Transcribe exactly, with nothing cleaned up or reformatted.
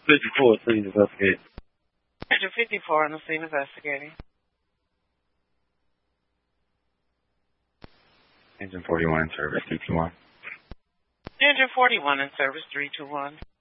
fifty-four, please investigate. Engine fifty-four on the scene investigating. Engine forty-one in service, three two one. Engine forty-one in service, three two one.